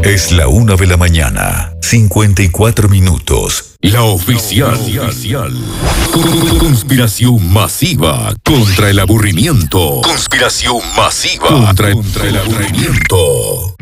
Es la 1 de la mañana, 54 minutos. La oficial. Conspiración masiva contra el aburrimiento. Conspiración masiva contra el aburrimiento.